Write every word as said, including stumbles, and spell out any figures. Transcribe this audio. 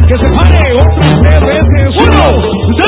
Que se pare otra tres veces. Uno, dos.